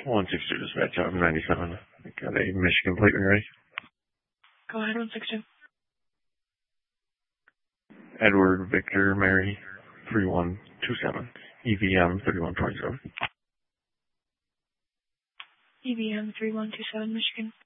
162 dispatch out of 97. I got a Michigan plate when ready. Go ahead, 162. Edward Victor Mary 3127. EVM 3127. EVM 3127, Michigan.